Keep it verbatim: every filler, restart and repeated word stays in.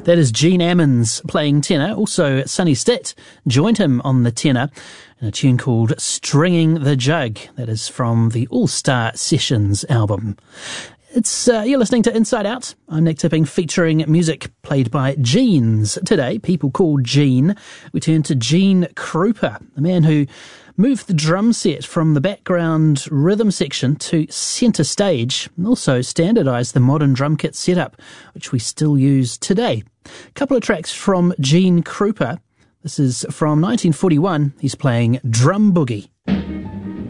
That is Gene Ammons playing tenor. Also, Sonny Stitt joined him on the tenor in a tune called Stringing the Jug. That is from the All-Star Sessions album. It's uh, you're listening to Inside Out. I'm Nick Tipping, featuring music played by Genes. Today, people called Gene. We turn to Gene Krupa, the man who moved the drum set from the background rhythm section to centre stage, and also standardised the modern drum kit setup, which we still use today. A couple of tracks from Gene Krupa. This is from nineteen forty-one. He's playing Drum Boogie.